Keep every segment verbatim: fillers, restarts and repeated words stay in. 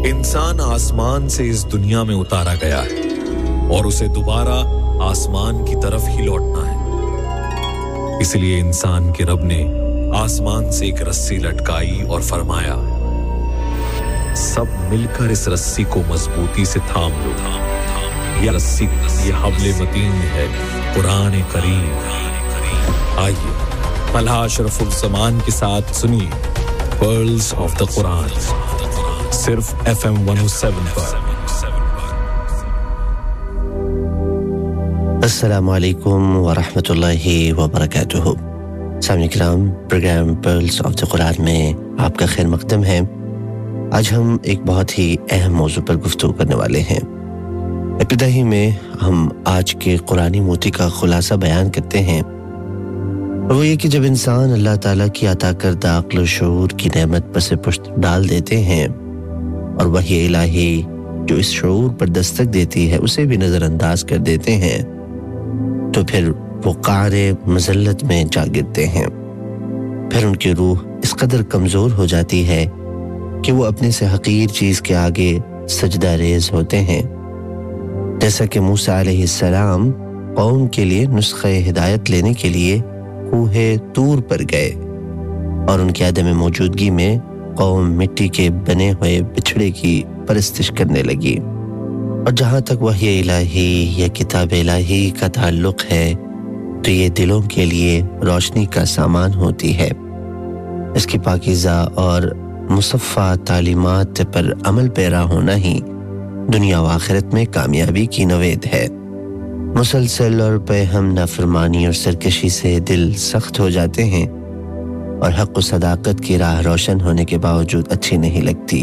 इंसान आसमान से इस दुनिया में उतारा गया है और उसे दोबारा आसमान की तरफ ही लौटना है। इसलिए इंसान के रब ने आसमान से एक रस्सी लटकाई और फरमाया, सब मिलकर इस रस्सी को मजबूती से थाम लो। ये रस्सी ये हब्ल मतीन है, कुरान करीम। आइए मलहा अशरफुल ज़मान के साथ सुनिए पर्ल्स ऑफ द कुरान, सिर्फ F M one O seven पर। अस्सलामु अलैकुम व रहमतुल्लाहि व बरकातुहू। सामईन किराम, programme pearls of the Quran में आपका खैर मक़दम है। आज हम एक बहुत ही अहम मौजू पर गुफ्तगू करने वाले हैं। इब्तिदा ही में हम आज के कुरानी मोती का खुलासा बयान करते हैं, और वो ये कि जब इंसान अल्लाह ताला की अता करदा अक्ल और शऊर की नेमत पर से पुश्त डाल देते हैं और वही इलाही जो इस शऊर पर दस्तक देती है उसे भी नज़रअंदाज कर देते हैं, तो फिर वो क़ारे मज़ल्लत में जा गिरते हैं। फिर उनकी रूह इस कदर कमज़ोर हो जाती है कि वो अपने से हक़ीर चीज़ के आगे सजदा रेज़ होते हैं। जैसा कि मूसा अलैहिस्सलाम कौम के लिए नुस्ख़े हिदायत लेने के लिए कूहे तूर पर गए और उनकी अदम मौजूदगी में कौम मिट्टी के बने हुए बिछड़े की परस्तिश करने लगी। और जहाँ तक वही इलाही या किताब इलाही का ताल्लुक़ है, तो ये दिलों के लिए रोशनी का सामान होती है। इसकी पाकीज़ा और मुसफ़्फ़ा तालीमात पर अमल पैरा होना ही दुनिया व आखिरत में कामयाबी की नवेद है। मुसलसल और बेहम नाफरमानी और सरकशी से दिल सख्त हो जाते हैं और हक़ व सदाकत की राह रोशन होने के बावजूद अच्छी नहीं लगती।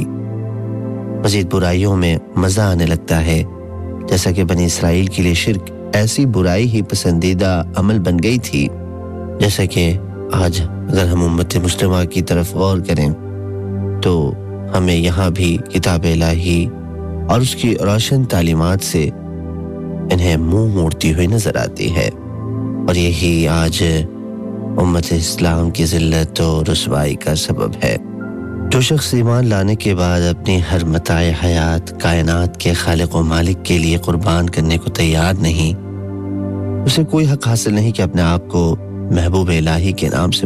मज़ीद बुराइयों में मज़ा आने लगता है, जैसा कि बनी इसराइल के लिए शिर्क ऐसी बुराई ही पसंदीदा अमल बन गई थी। जैसा कि आज अगर हम उम्मत मुस्लिमा की तरफ गौर करें तो हमें यहाँ भी किताब इलाही और उसकी रोशन तालीमात से इन्हें मुंह मोड़ती हुई नजर आती है। और यही आज उम्मत इस्लाम की ज़िल्लत और रुसवाई का सबब है। जो शख्स ईमान लाने के बाद अपनी हर मताए हयात कायनात के खालिक व मालिक के लिए कुर्बान करने को तैयार नहीं, उसे कोई हक हासिल नहीं कि अपने आप को महबूब इलाही के नाम से